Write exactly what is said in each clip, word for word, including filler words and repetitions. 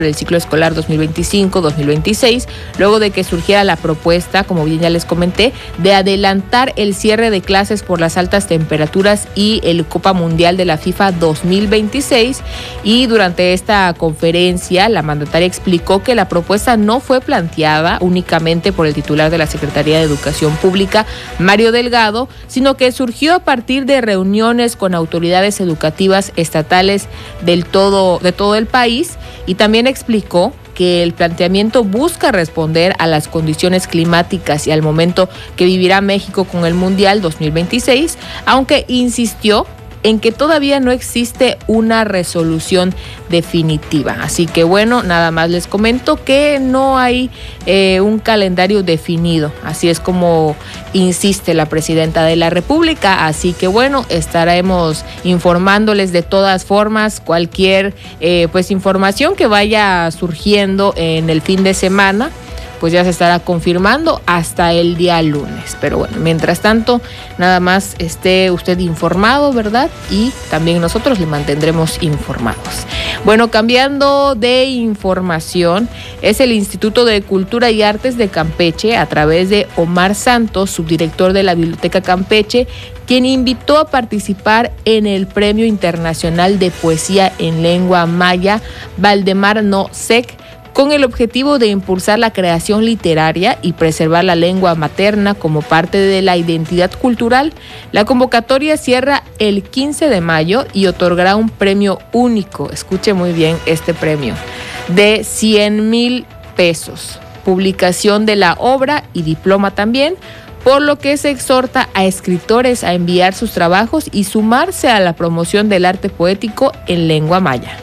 el ciclo escolar dos mil veinticinco dos mil veintiséis, luego de que surgiera la propuesta, como bien ya les comenté, de adelantar el cierre de clases por las altas temperaturas y el Copa Mundial de la FIFA dos mil veintiséis. Y durante esta conferencia, la mandataria explicó que la propuesta no fue planteada únicamente por el titular de la Secretaría de Educación Pública, Mario Delgado, sino que surgió a partir de reuniones con autoridades educativas estatales del todo, de todo el país, y también explicó que el planteamiento busca responder a las condiciones climáticas y al momento que vivirá México con el Mundial dos mil veintiséis, aunque insistió en que todavía no existe una resolución definitiva. Así que bueno, nada más les comento que no hay eh, un calendario definido. Así es como insiste la presidenta de la República. Así que bueno, estaremos informándoles de todas formas cualquier eh, pues información que vaya surgiendo en el fin de semana. Pues ya se estará confirmando hasta el día lunes. Pero bueno, mientras tanto, nada más esté usted informado, ¿verdad? Y también nosotros le mantendremos informados. Bueno, cambiando de información, es el Instituto de Cultura y Artes de Campeche, a través de Omar Santos, subdirector de la Biblioteca Campeche, quien invitó a participar en el Premio Internacional de Poesía en Lengua Maya Valdemar Nosek, con el objetivo de impulsar la creación literaria y preservar la lengua materna como parte de la identidad cultural. La convocatoria cierra el quince de mayo y otorgará un premio único, escuche muy bien este premio, de cien mil pesos, publicación de la obra y diploma también, por lo que se exhorta a escritores a enviar sus trabajos y sumarse a la promoción del arte poético en lengua maya.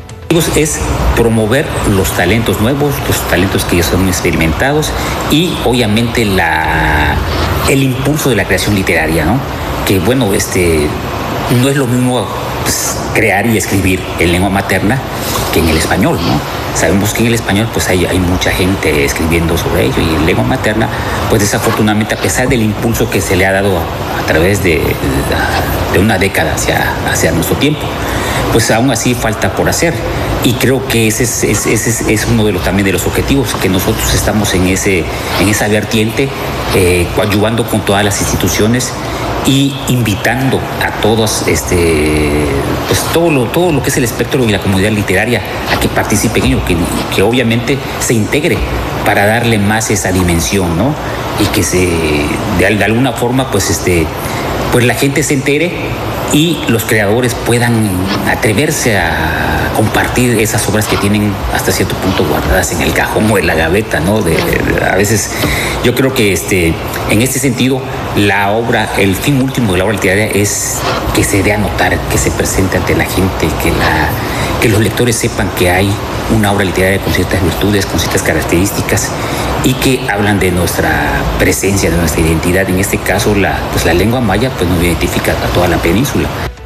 Es promover los talentos nuevos, los talentos que ya son experimentados y obviamente la, el impulso de la creación literaria, ¿no? Que bueno, este, no es lo mismo pues, crear y escribir en lengua materna que en el español, ¿no? Sabemos que en el español pues hay, hay mucha gente escribiendo sobre ello y en lengua materna pues desafortunadamente, a pesar del impulso que se le ha dado a, a través de, de una década hacia, hacia nuestro tiempo, pues aún así falta por hacer. Y creo que ese es, ese es, es uno de los, también de los objetivos, que nosotros estamos en, ese, en esa vertiente, eh, coadyuvando con todas las instituciones y invitando a todos, este, pues todo lo, todo lo que es el espectro de la comunidad literaria a que participe en ello, que, que obviamente se integre para darle más esa dimensión, ¿no? Y que se, de, de alguna forma, pues, este, pues la gente se entere y los creadores puedan atreverse a compartir esas obras que tienen hasta cierto punto guardadas en el cajón o en la gaveta, ¿no? De, de, a veces yo creo que este, en este sentido la obra, el fin último de la obra literaria es que se dé a notar, que se presente ante la gente, que, la, que los lectores sepan que hay una obra literaria con ciertas virtudes, con ciertas características y que hablan de nuestra presencia, de nuestra identidad. En este caso, la, pues la lengua maya pues nos identifica a toda la península.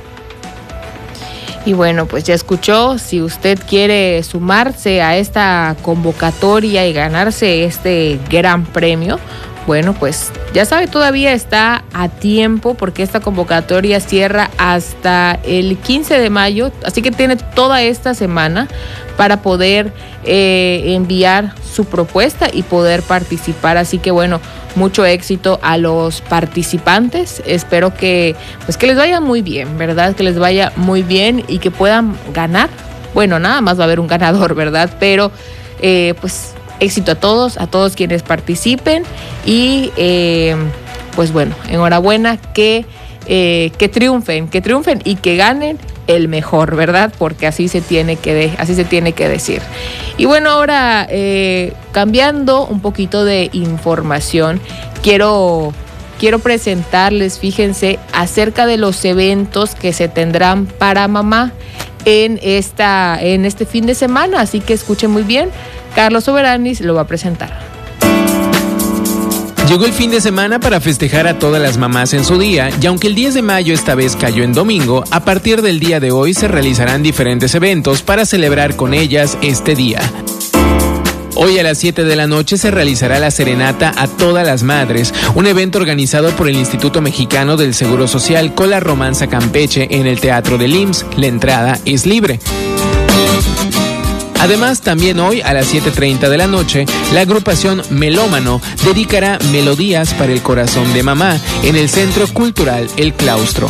Y bueno, pues ya escuchó, si usted quiere sumarse a esta convocatoria y ganarse este gran premio, bueno, pues ya sabe, todavía está a tiempo porque esta convocatoria cierra hasta el quince de mayo, así que tiene toda esta semana para poder eh, enviar su propuesta y poder participar. Así que bueno, mucho éxito a los participantes. Espero que, pues, que les vaya muy bien, ¿verdad? Que les vaya muy bien y que puedan ganar. Bueno, nada más va a haber un ganador, ¿verdad? Pero eh, pues éxito a todos, a todos quienes participen y eh, pues bueno, enhorabuena, que, eh, que triunfen, que triunfen y que ganen el mejor, ¿verdad? Porque así se tiene que, de, así se tiene que decir. Y bueno, ahora eh, cambiando un poquito de información, quiero, quiero presentarles, fíjense, acerca de los eventos que se tendrán para mamá en, esta, en este fin de semana, así que escuchen muy bien. Carlos Soberanis lo va a presentar. Llegó el fin de semana para festejar a todas las mamás en su día, y aunque el diez de mayo esta vez cayó en domingo, a partir del día de hoy se realizarán diferentes eventos para celebrar con ellas este día. Hoy a las siete de la noche se realizará la serenata a todas las madres, un evento organizado por el Instituto Mexicano del Seguro Social con la Romanza Campeche en el Teatro del I M S S. La entrada es libre. Además, también hoy a las siete treinta de la noche, la agrupación Melómano dedicará Melodías para el Corazón de Mamá en el Centro Cultural El Claustro.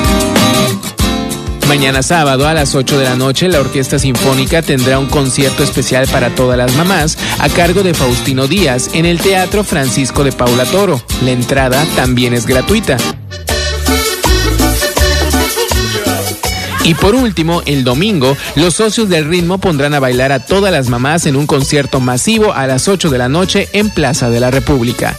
Mañana sábado a las ocho de la noche, la Orquesta Sinfónica tendrá un concierto especial para todas las mamás a cargo de Faustino Díaz en el Teatro Francisco de Paula Toro. La entrada también es gratuita. Y por último, el domingo, los socios del ritmo pondrán a bailar a todas las mamás en un concierto masivo a las ocho de la noche en Plaza de la República.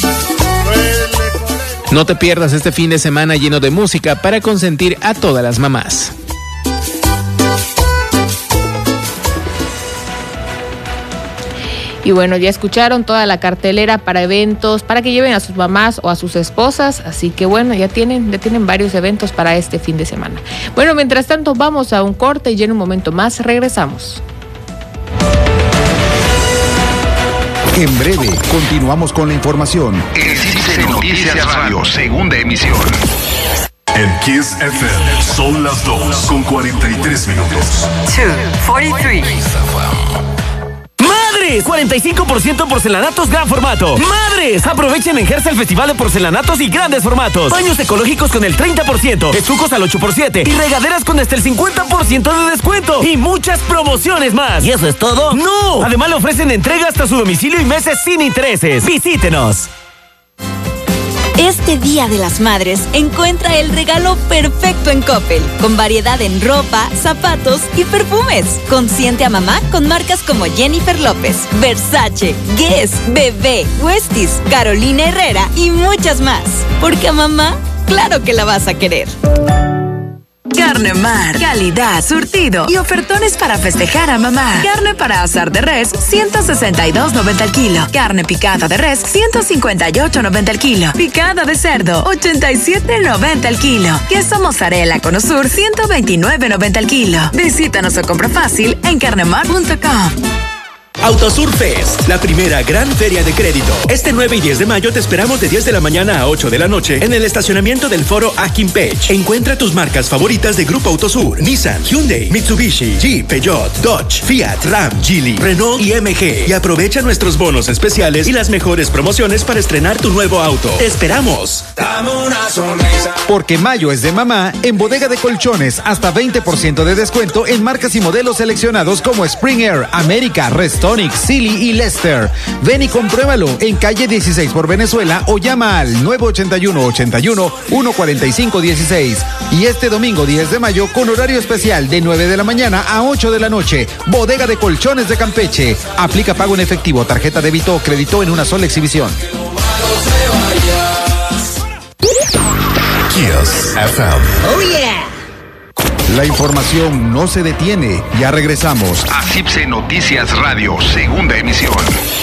No te pierdas este fin de semana lleno de música para consentir a todas las mamás. Y bueno, ya escucharon toda la cartelera para eventos, para que lleven a sus mamás o a sus esposas. Así que bueno, ya tienen, ya tienen varios eventos para este fin de semana. Bueno, mientras tanto vamos a un corte y en un momento más regresamos. En breve, continuamos con la información. El Cibse Noticias Radio, segunda emisión. En Kiss F M son las dos con cuarenta y tres minutos. dos cuarenta y tres. ¡Madres! cuarenta y cinco por ciento porcelanatos gran formato. ¡Madres! Aprovechen en Gersa el Festival de Porcelanatos y Grandes Formatos. Baños ecológicos con el treinta por ciento, estucos al ocho por siete y regaderas con hasta el cincuenta por ciento de descuento. Y muchas promociones más. ¿Y eso es todo? ¡No! Además le ofrecen entrega hasta su domicilio y meses sin intereses. ¡Visítenos! Este Día de las Madres, encuentra el regalo perfecto en Coppel, con variedad en ropa, zapatos y perfumes. Consiente a mamá con marcas como Jennifer López, Versace, Guess, Bebé, Westies, Carolina Herrera y muchas más. Porque a mamá, claro que la vas a querer. Carne Mar, calidad, surtido y ofertones para festejar a mamá. Carne para asar de res, ciento sesenta y dos noventa el kilo. Carne picada de res, ciento cincuenta y ocho noventa el kilo. Picada de cerdo, ochenta y siete noventa el kilo. Queso mozzarella Cono Sur, ciento veintinueve noventa el kilo. Visítanos o compra fácil en carnemar punto com. Autosur Fest, la primera gran feria de crédito. Este nueve y diez de mayo te esperamos de diez de la mañana a ocho de la noche en el estacionamiento del Foro Aquimpech. Encuentra tus marcas favoritas de Grupo Autosur: Nissan, Hyundai, Mitsubishi, Jeep, Peugeot, Dodge, Fiat, Ram, Geely, Renault y M G. Y aprovecha nuestros bonos especiales y las mejores promociones para estrenar tu nuevo auto. ¡Te esperamos! Dame una sonrisa. Porque mayo es de mamá, en Bodega de Colchones hasta veinte por ciento de descuento en marcas y modelos seleccionados como Spring Air, América, Restonic, Silly y Lester. Ven y compruébalo en calle dieciséis por Venezuela o llama al nueve ochenta y uno, ochenta y uno, ciento cuarenta y cinco dieciséis. Y este domingo diez de mayo con horario especial de nueve de la mañana a ocho de la noche. Bodega de Colchones de Campeche. Aplica pago en efectivo, tarjeta débito o crédito en una sola exhibición. Kiss F M. Oh yeah. La información no se detiene. Ya regresamos a Cibse Noticias Radio, segunda emisión.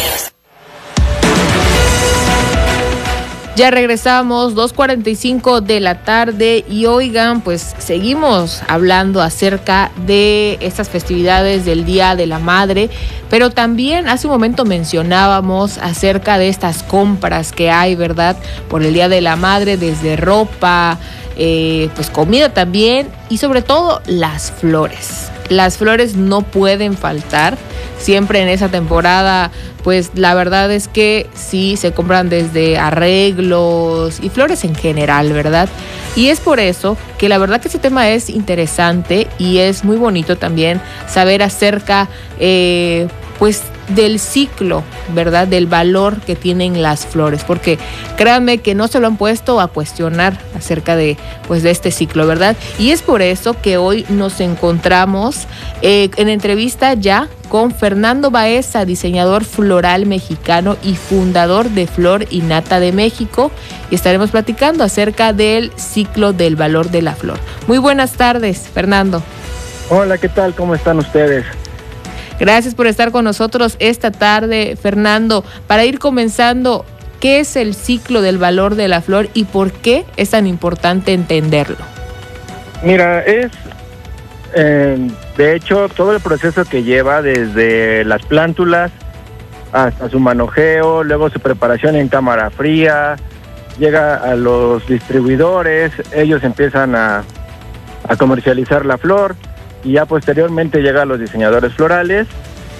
Ya regresamos, dos cuarenta y cinco de la tarde y oigan, pues seguimos hablando acerca de estas festividades del Día de la Madre, pero también hace un momento mencionábamos acerca de estas compras que hay, ¿verdad? Por el Día de la Madre, desde ropa, eh, pues comida también y sobre todo las flores. Las flores no pueden faltar. Siempre en esa temporada, pues la verdad es que sí se compran desde arreglos y flores en general, ¿verdad? Y es por eso que la verdad que este tema es interesante y es muy bonito también saber acerca, eh, pues, del ciclo, ¿verdad? Del valor que tienen las flores, porque créanme que no se lo han puesto a cuestionar acerca de, pues, de este ciclo, ¿verdad? Y es por eso que hoy nos encontramos eh, en entrevista ya con Fernando Baeza, diseñador floral mexicano y fundador de Flor y Nata de México, y estaremos platicando acerca del ciclo del valor de la flor. Muy buenas tardes, Fernando. Hola, ¿qué tal? ¿Cómo están ustedes? Gracias por estar con nosotros esta tarde, Fernando. Para ir comenzando, ¿qué es el ciclo del valor de la flor y por qué es tan importante entenderlo? Mira, es, eh, de hecho, todo el proceso que lleva desde las plántulas hasta su manojeo, luego su preparación en cámara fría, llega a los distribuidores, ellos empiezan a, a comercializar la flor, y ya posteriormente llega a los diseñadores florales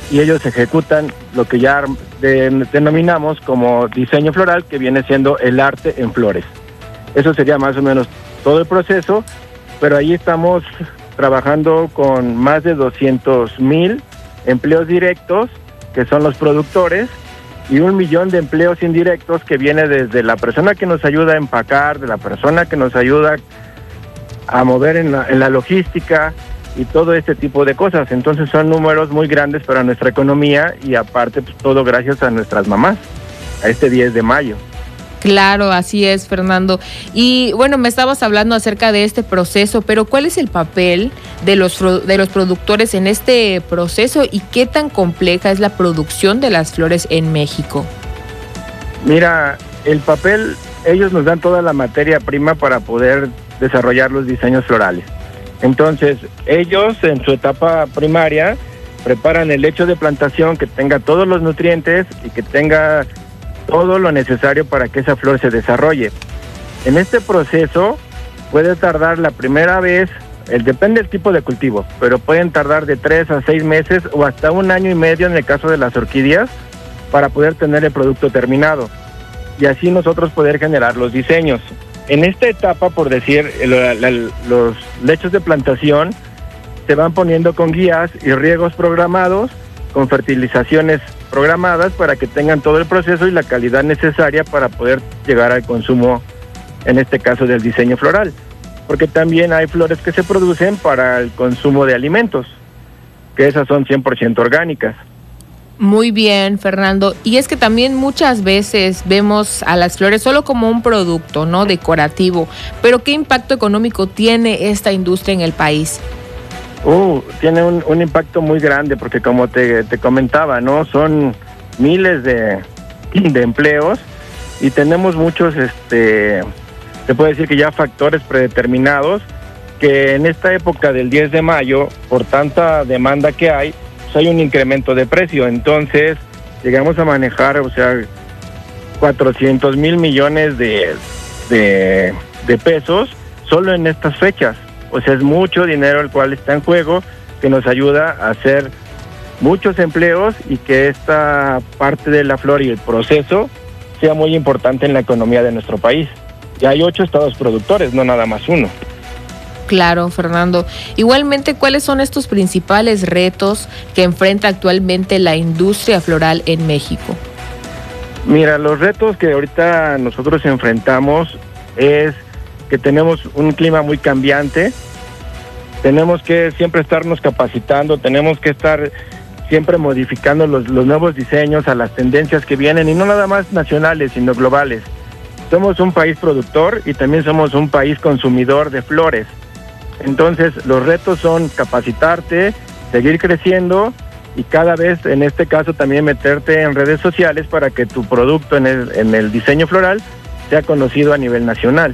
y ellos ejecutan lo que ya de, denominamos como diseño floral, que viene siendo el arte en flores. Eso sería más o menos todo el proceso, pero ahí estamos trabajando con más de doscientos mil empleos directos, que son los productores, y un millón de empleos indirectos que viene desde la persona que nos ayuda a empacar, de la persona que nos ayuda a mover en la, en la logística y todo este tipo de cosas. Entonces son números muy grandes para nuestra economía y aparte pues, todo gracias a nuestras mamás, a este diez de mayo. Claro, así es, Fernando. Y bueno, me estabas hablando acerca de este proceso, pero ¿cuál es el papel de los, de los productores en este proceso y qué tan compleja es la producción de las flores en México? Mira, el papel, ellos nos dan toda la materia prima para poder desarrollar los diseños florales. Entonces, ellos en su etapa primaria preparan el lecho de plantación que tenga todos los nutrientes y que tenga todo lo necesario para que esa flor se desarrolle. En este proceso puede tardar la primera vez, el, depende del tipo de cultivo, pero pueden tardar de tres a seis meses o hasta un año y medio en el caso de las orquídeas para poder tener el producto terminado y así nosotros poder generar los diseños. En esta etapa, por decir, el, el, los lechos de plantación se van poniendo con guías y riegos programados, con fertilizaciones programadas para que tengan todo el proceso y la calidad necesaria para poder llegar al consumo, en este caso del diseño floral, porque también hay flores que se producen para el consumo de alimentos, que esas son cien por ciento orgánicas. Muy bien, Fernando. Y es que también muchas veces vemos a las flores solo como un producto, ¿no? Decorativo, pero ¿qué impacto económico tiene esta industria en el país? Uh, tiene un, un impacto muy grande porque como te, te comentaba, ¿no? Son miles de, de empleos y tenemos muchos, este, se puede decir que ya factores predeterminados que en esta época del diez de mayo, por tanta demanda que hay, pues hay un incremento de precio. Entonces, llegamos a manejar, o sea, cuatrocientos mil millones de, de, de pesos solo en estas fechas. O sea, es mucho dinero el cual está en juego, que nos ayuda a hacer muchos empleos y que esta parte de la flor y el proceso sea muy importante en la economía de nuestro país. Y hay ocho estados productores, no nada más uno. Claro, Fernando. Igualmente, ¿cuáles son estos principales retos que enfrenta actualmente la industria floral en México? Mira, los retos que ahorita nosotros enfrentamos es que tenemos un clima muy cambiante, tenemos que siempre estarnos capacitando, tenemos que estar siempre modificando los, los nuevos diseños a las tendencias que vienen, y no nada más nacionales, sino globales. Somos un país productor y también somos un país consumidor de flores. Entonces, los retos son capacitarte, seguir creciendo y cada vez, en este caso, también meterte en redes sociales para que tu producto en el, en el diseño floral sea conocido a nivel nacional.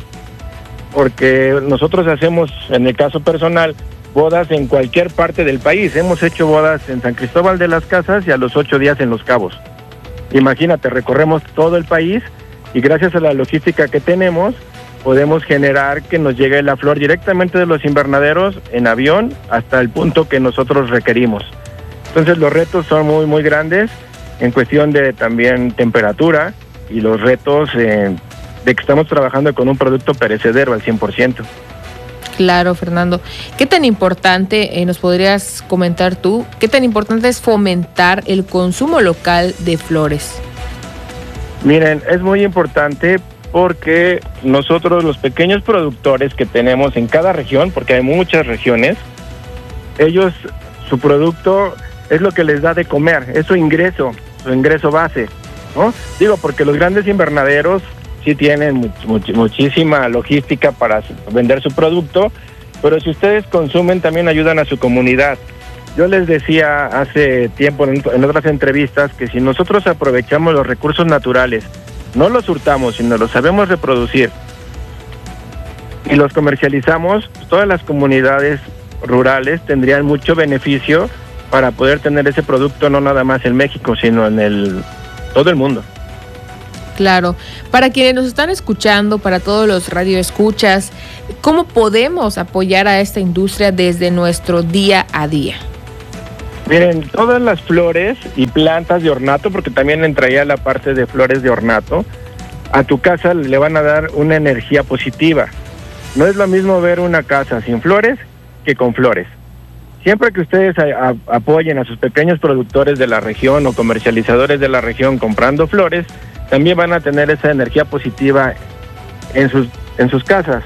Porque nosotros hacemos, en el caso personal, bodas en cualquier parte del país. Hemos hecho bodas en San Cristóbal de las Casas y a los ocho días en Los Cabos. Imagínate, recorremos todo el país y gracias a la logística que tenemos, podemos generar que nos llegue la flor directamente de los invernaderos en avión hasta el punto que nosotros requerimos. Entonces los retos son muy, muy grandes en cuestión de también temperatura y los retos eh, de que estamos trabajando con un producto perecedero al cien por ciento. Claro, Fernando. ¿Qué tan importante, eh, nos podrías comentar tú, qué tan importante es fomentar el consumo local de flores? Miren, es muy importante porque nosotros, los pequeños productores que tenemos en cada región, porque hay muchas regiones, ellos, su producto es lo que les da de comer, es su ingreso, su ingreso base, ¿no? Digo, porque los grandes invernaderos sí tienen much, much, muchísima logística para vender su producto, pero si ustedes consumen también ayudan a su comunidad. Yo les decía hace tiempo en, en otras entrevistas que si nosotros aprovechamos los recursos naturales, no los hurtamos, sino los sabemos reproducir y los comercializamos, todas las comunidades rurales tendrían mucho beneficio para poder tener ese producto no nada más en México, sino en el todo el mundo. Claro. Para quienes nos están escuchando, para todos los radioescuchas, ¿cómo podemos apoyar a esta industria desde nuestro día a día? Miren, todas las flores y plantas de ornato, porque también entraría la parte de flores de ornato, a tu casa le van a dar una energía positiva. No es lo mismo ver una casa sin flores que con flores. Siempre que ustedes a, a, apoyen a sus pequeños productores de la región o comercializadores de la región comprando flores, también van a tener esa energía positiva en sus, en sus casas.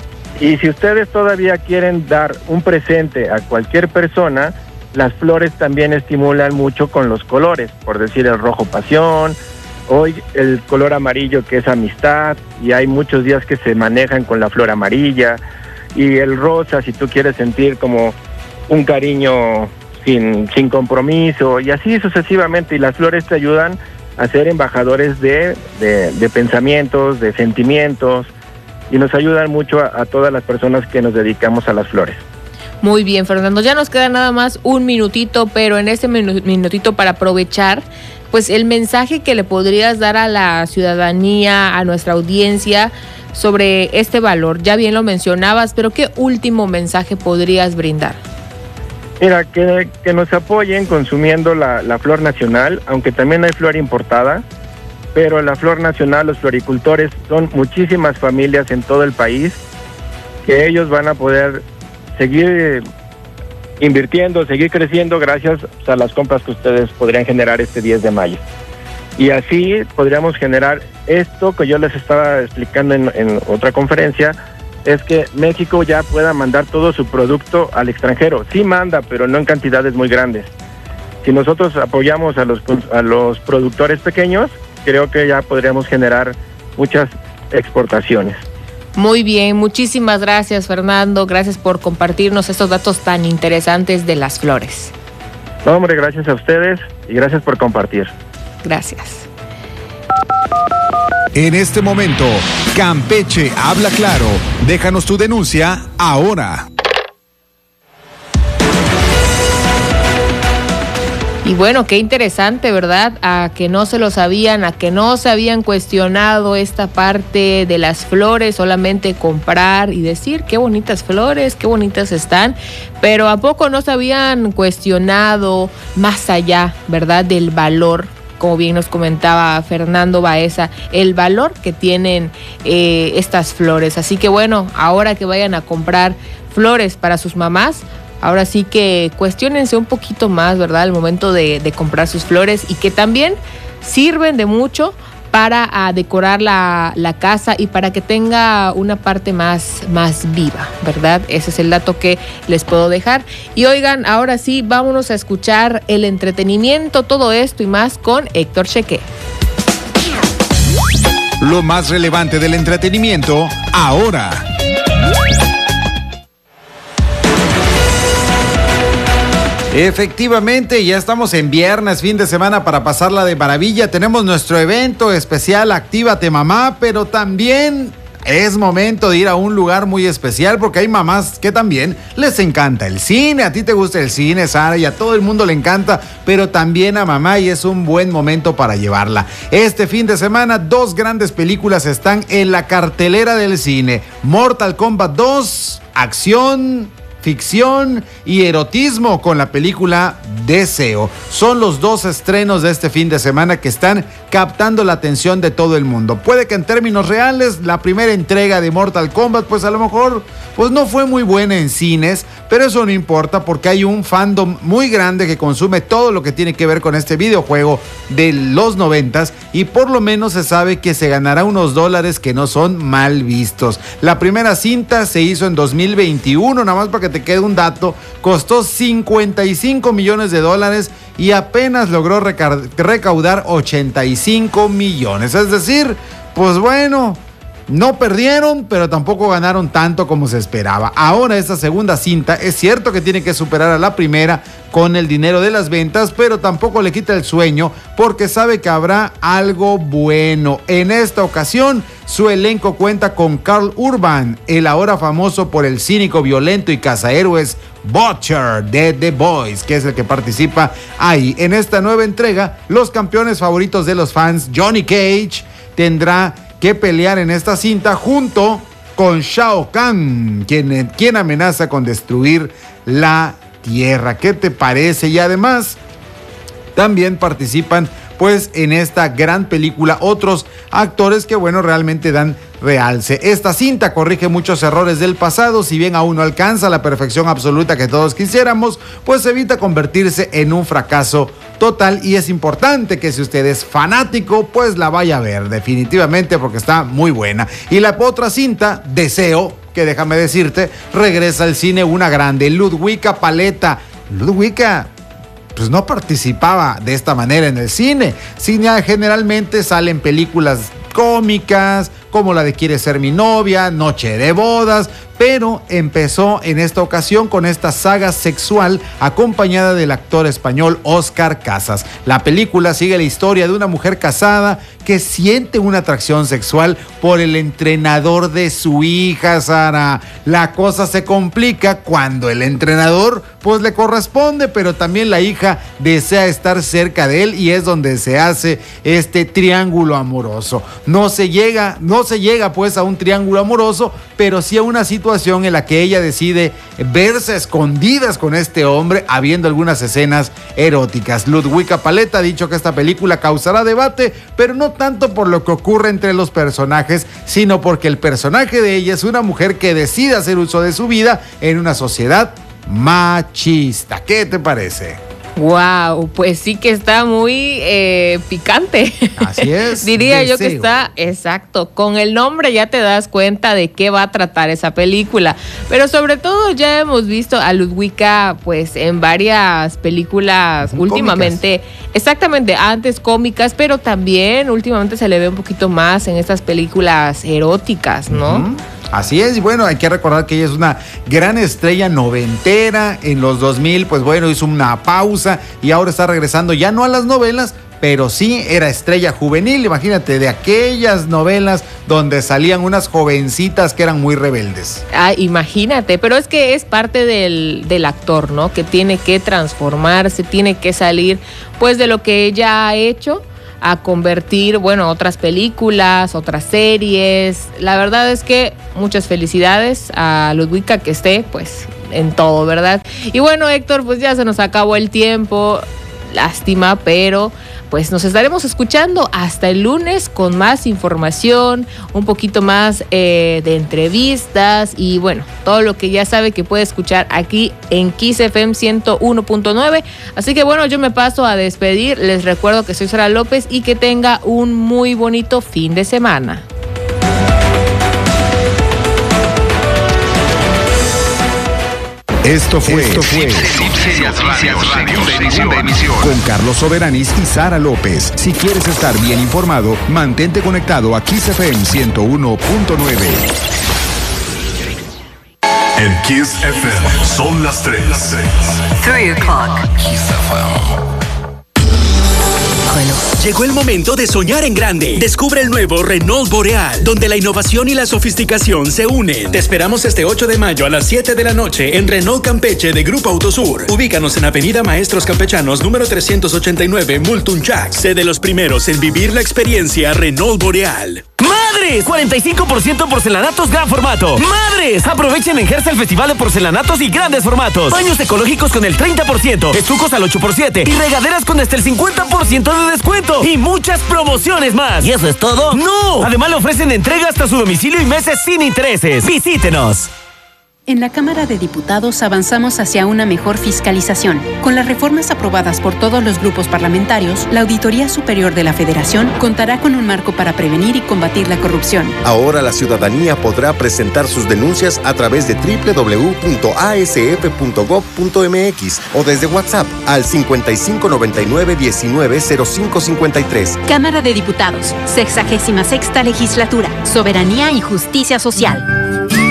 Y si ustedes todavía quieren dar un presente a cualquier persona, las flores también estimulan mucho con los colores, por decir el rojo pasión, hoy el color amarillo que es amistad, y hay muchos días que se manejan con la flor amarilla, y el rosa si tú quieres sentir como un cariño sin, sin compromiso, y así sucesivamente, y las flores te ayudan a ser embajadores de, de, de pensamientos, de sentimientos, y nos ayudan mucho a, a todas las personas que nos dedicamos a las flores. Muy bien, Fernando, ya nos queda nada más un minutito, pero en este minutito para aprovechar, pues el mensaje que le podrías dar a la ciudadanía, a nuestra audiencia sobre este valor. Ya bien lo mencionabas, pero ¿qué último mensaje podrías brindar? Mira, que, que nos apoyen consumiendo la, la flor nacional, aunque también hay flor importada, pero la flor nacional, los floricultores, son muchísimas familias en todo el país que ellos van a poder seguir invirtiendo, seguir creciendo gracias a las compras que ustedes podrían generar este diez de mayo. Y así podríamos generar esto que yo les estaba explicando en, en otra conferencia, es que México ya pueda mandar todo su producto al extranjero. Sí manda, pero no en cantidades muy grandes. Si nosotros apoyamos a los, a los productores pequeños, creo que ya podríamos generar muchas exportaciones. Muy bien, muchísimas gracias, Fernando. Gracias por compartirnos estos datos tan interesantes de las flores. No, hombre, gracias a ustedes y gracias por compartir. Gracias. En este momento, Campeche habla claro. Déjanos tu denuncia ahora. Y bueno, qué interesante, ¿verdad? A que no se lo sabían, a que no se habían cuestionado esta parte de las flores, solamente comprar y decir qué bonitas flores, qué bonitas están, pero ¿a poco no se habían cuestionado más allá, ¿verdad? Del valor, como bien nos comentaba Fernando Baeza, el valor que tienen eh, estas flores. Así que bueno, ahora que vayan a comprar flores para sus mamás, ahora sí que cuestiónense un poquito más, ¿verdad? Al momento de, de comprar sus flores, y que también sirven de mucho para a, decorar la, la casa y para que tenga una parte más, más viva, ¿verdad? Ese es el dato que les puedo dejar. Y oigan, ahora sí, vámonos a escuchar el entretenimiento, todo esto y más con Héctor Cheque. Lo más relevante del entretenimiento ahora. Efectivamente, ya estamos en viernes, fin de semana para pasarla de maravilla. Tenemos nuestro evento especial Actívate Mamá, pero también es momento de ir a un lugar muy especial porque hay mamás que también les encanta el cine. A ti te gusta el cine, Sara, y a todo el mundo le encanta, pero también a mamá, y es un buen momento para llevarla. Este fin de semana, dos grandes películas están en la cartelera del cine: Mortal Kombat dos, acción, ficción y erotismo con la película Deseo. Son los dos estrenos de este fin de semana que están captando la atención de todo el mundo. Puede que en términos reales la primera entrega de Mortal Kombat pues a lo mejor pues no fue muy buena en cines, pero eso no importa porque hay un fandom muy grande que consume todo lo que tiene que ver con este videojuego de los noventas, y por lo menos se sabe que se ganará unos dólares que no son mal vistos. La primera cinta se hizo en dos mil veintiuno, nada más para que te quede un dato, costó cincuenta y cinco millones de dólares y apenas logró recaudar ochenta y cinco millones. Es decir, pues bueno, no perdieron, pero tampoco ganaron tanto como se esperaba. Ahora esta segunda cinta es cierto que tiene que superar a la primera con el dinero de las ventas, pero tampoco le quita el sueño porque sabe que habrá algo bueno. En esta ocasión, su elenco cuenta con Karl Urban, el ahora famoso por el cínico, violento y cazahéroes Butcher de The Boys, que es el que participa ahí. En esta nueva entrega, los campeones favoritos de los fans, Johnny Cage, tendrá que pelear en esta cinta junto con Shao Kahn, quien, quien amenaza con destruir la tierra. ¿Qué te parece? Y además también participan pues en esta gran película otros actores que bueno realmente dan realce. Esta cinta corrige muchos errores del pasado, si bien aún no alcanza la perfección absoluta que todos quisiéramos, pues evita convertirse en un fracaso total, y es importante que si usted es fanático pues la vaya a ver definitivamente porque está muy buena. Y la otra cinta, Deseo, que déjame decirte, regresa al cine una grande, Ludwika Paleta. Ludwika pues no participaba de esta manera en el cine. Cine generalmente salen películas cómicas, como la de Quiere ser mi novia, Noche de bodas, pero empezó en esta ocasión con esta saga sexual acompañada del actor español Óscar Casas. La película sigue la historia de una mujer casada que siente una atracción sexual por el entrenador de su hija, Sara. La cosa se complica cuando el entrenador pues le corresponde, pero también la hija desea estar cerca de él y es donde se hace este triángulo amoroso. No se llega, no se llega pues a un triángulo amoroso, pero sí a una situación en la que ella decide verse a escondidas con este hombre, habiendo algunas escenas eróticas. Ludwika Paleta ha dicho que esta película causará debate, pero no tanto por lo que ocurre entre los personajes, sino porque el personaje de ella es una mujer que decide hacer uso de su vida en una sociedad machista. ¿Qué te parece? Wow, pues sí que está muy eh, picante. Así es. Diría Deseo. yo que está, exacto, con el nombre ya te das cuenta de qué va a tratar esa película. Pero sobre todo ya hemos visto a Ludwika pues en varias películas Cómicas. últimamente, exactamente, antes cómicas, pero también últimamente se le ve un poquito más en estas películas eróticas, ¿no? Uh-huh. Así es, y bueno, hay que recordar que ella es una gran estrella noventera. En los dos mil, pues bueno, hizo una pausa y ahora está regresando ya no a las novelas, pero sí era estrella juvenil. Imagínate, de aquellas novelas donde salían unas jovencitas que eran muy rebeldes. Ah, imagínate, pero es que es parte del, del actor, ¿no? Que tiene que transformarse, tiene que salir pues de lo que ella ha hecho a convertir, bueno, otras películas, otras series. La verdad es que muchas felicidades a Ludwika, que esté pues en todo, ¿verdad? Y bueno, Héctor, pues ya se nos acabó el tiempo, lástima, pero pues nos estaremos escuchando hasta el lunes con más información, un poquito más eh, de entrevistas y bueno, todo lo que ya sabe que puede escuchar aquí en Kiss F M ciento uno punto nueve. Así que bueno, yo me paso a despedir. Les recuerdo que soy Sara López y que tenga un muy bonito fin de semana. Esto fue, Esto fue Noticias Radio, segunda emisión. Con Carlos Soberanis y Sara López. Si quieres estar bien informado, mantente conectado a Kiss F M ciento uno punto nueve. En Kiss F M son las tres. Three o'clock. Kiss F M. Llegó el momento de soñar en grande. Descubre el nuevo Renault Boreal, donde la innovación y la sofisticación se unen. Te esperamos este ocho de mayo a las siete de la noche en Renault Campeche de Grupo Autosur. Ubícanos en Avenida Maestros Campechanos, número trescientos ochenta y nueve, Multunchac. Sé de los primeros en vivir la experiencia Renault Boreal. ¡Madres! cuarenta y cinco por ciento porcelanatos gran formato. ¡Madres! Aprovechen en Gersa el Festival de Porcelanatos y Grandes Formatos. Baños ecológicos con el treinta por ciento, estucos al ocho por siete y regaderas con hasta el cincuenta por ciento de descuento. Y muchas promociones más. ¿Y eso es todo? ¡No! Además le ofrecen entrega hasta su domicilio y meses sin intereses. Visítenos. En la Cámara de Diputados avanzamos hacia una mejor fiscalización. Con las reformas aprobadas por todos los grupos parlamentarios, la Auditoría Superior de la Federación contará con un marco para prevenir y combatir la corrupción. Ahora la ciudadanía podrá presentar sus denuncias a través de doble u doble u doble u punto a s f punto gob punto m x o desde WhatsApp al cincuenta y cinco noventa y nueve diecinueve cero cinco cincuenta y tres. Cámara de Diputados, sexagésima sexta legislatura, soberanía y justicia social.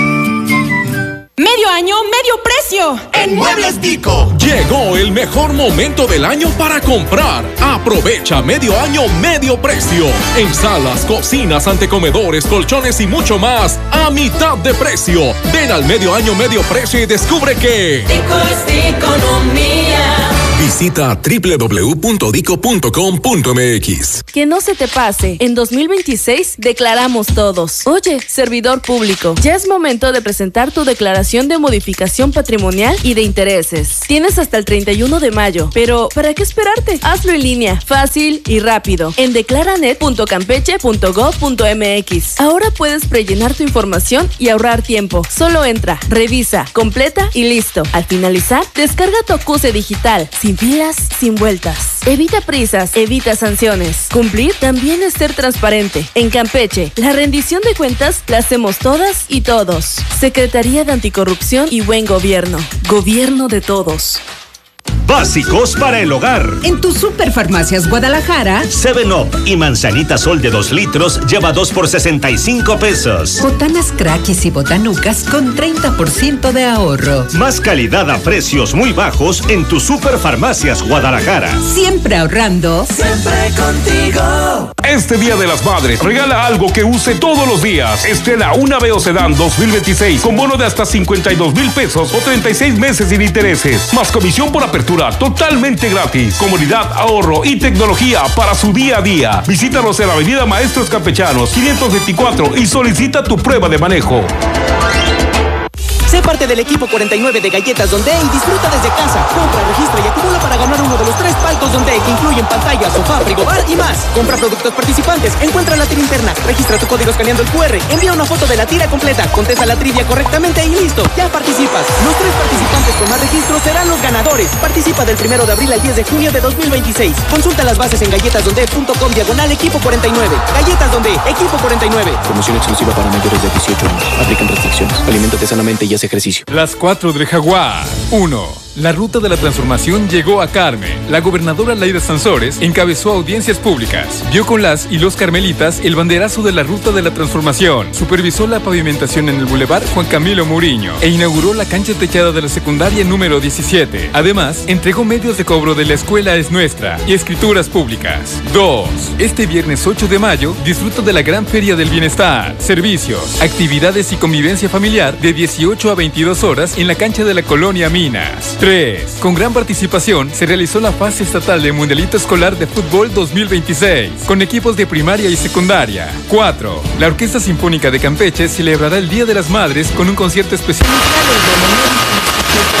Medio año, medio precio. En Muebles Dico. Llegó el mejor momento del año para comprar. Aprovecha medio año, medio precio. En salas, cocinas, antecomedores, colchones y mucho más a mitad de precio. Ven al medio año, medio precio y descubre que Dico es economía. Visita doble u doble u doble u punto dico punto com punto m x. Que no se te pase, en dos mil veintiséis declaramos todos. Oye, servidor público, ya es momento de presentar tu declaración de modificación patrimonial y de intereses. Tienes hasta el treinta y uno de mayo, pero ¿para qué esperarte? Hazlo en línea, fácil y rápido, en declaranet punto campeche punto gob punto m x. Ahora puedes prellenar tu información y ahorrar tiempo. Solo entra, revisa, completa y listo. Al finalizar, descarga tu acuse digital, sin filas, sin vueltas. Evita prisas, evita sanciones. Cumplir también es ser transparente. En Campeche, la rendición de cuentas la hacemos todas y todos. Secretaría de Anticorrupción y Buen Gobierno. Gobierno de todos. Básicos para el hogar. En tu Superfarmacias Guadalajara, Seven Up y manzanita Sol de dos litros lleva dos por sesenta y cinco pesos. botanas Crackis y botanucas con treinta por ciento de ahorro. Más calidad a precios muy bajos en tu Superfarmacias Guadalajara. Siempre ahorrando. Siempre contigo. Este Día de las Madres, regala algo que use todos los días. Estrena una Aveo Sedán dos mil veintiséis con bono de hasta cincuenta y dos mil pesos o treinta y seis meses sin intereses. Más comisión por apertura totalmente gratis. Comodidad, ahorro y tecnología para su día a día. Visítanos en la avenida Maestros Campechanos quinientos veinticuatro y solicita tu prueba de manejo. Sé parte del equipo cuarenta y nueve de Galletas Donde y disfruta desde casa. Compra, registra y acumula para ganar uno de los tres palcos Donde que incluyen pantalla, sofá, frigobar y más. Compra productos participantes, encuentra la tira interna, registra tu código escaneando el cu erre, envía una foto de la tira completa, contesta la trivia correctamente y listo, ya participas. Los tres participantes con más registros serán los ganadores. Participa del primero de abril al diez de junio de dos mil veintiséis. Consulta las bases en galletasdonde punto com diagonal equipo cuarenta y nueve. Galletas Donde, equipo cuarenta y nueve. Promoción exclusiva para mayores de dieciocho años. Aplican restricciones. Aliméntate sanamente y haz ejercicio. Las cuatro del Jaguar. uno. La ruta de la transformación llegó a Carmen. La gobernadora Laida Sansores encabezó audiencias públicas. Vio con las y los carmelitas el banderazo de la ruta de la transformación. Supervisó la pavimentación en el Boulevard Juan Camilo Muriño e inauguró la cancha techada de la secundaria número diecisiete. Además, entregó medios de cobro de la Escuela Es Nuestra y escrituras públicas. dos. Este viernes ocho de mayo disfruta de la Gran Feria del Bienestar. Servicios, actividades y convivencia familiar de dieciocho a veintidós horas en la cancha de la Colonia Minas. tres. Con gran participación se realizó la fase estatal del Mundialito Escolar de Fútbol dos mil veintiséis con equipos de primaria y secundaria. cuatro. La Orquesta Sinfónica de Campeche celebrará el Día de las Madres con un concierto especial.